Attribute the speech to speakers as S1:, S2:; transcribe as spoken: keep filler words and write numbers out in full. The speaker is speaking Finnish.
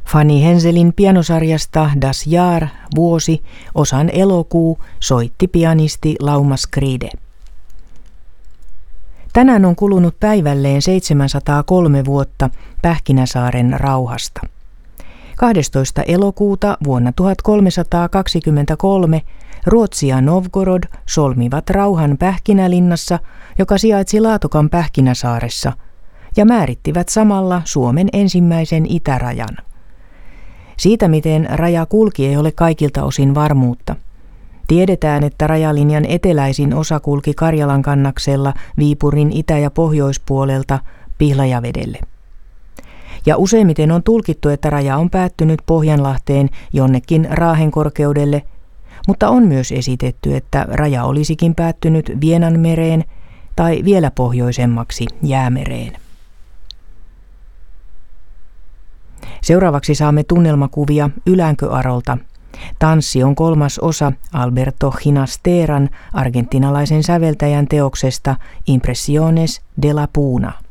S1: Fanny Henselin pianosarjasta Das Jahr, vuosi, osan elokuu, soitti pianisti Lauma Skride. Tänään on kulunut päivälleen seitsemänsataakolme vuotta Pähkinäsaaren rauhasta. kahdestoista elokuuta vuonna tuhatkolmesataakaksikymmentäkolme Ruotsi ja Novgorod solmivat rauhan Pähkinälinnassa, joka sijaitsi Laatokan Pähkinäsaaressa, ja määrittivät samalla Suomen ensimmäisen itärajan. Siitä, miten raja kulki, ei ole kaikilta osin varmuutta. Tiedetään, että rajalinjan eteläisin osa kulki Karjalan kannaksella Viipurin itä- ja pohjoispuolelta Pihlajavedelle. Ja useimmiten on tulkittu, että raja on päättynyt Pohjanlahteen jonnekin Raahen korkeudelle, mutta on myös esitetty, että raja olisikin päättynyt Vienanmereen tai vielä pohjoisemmaksi Jäämereen. Seuraavaksi saamme tunnelmakuvia Ylänköarolta. Tanssi on kolmas osa Alberto Ginasteran argentinalaisen säveltäjän teoksesta Impresiones de la Puna.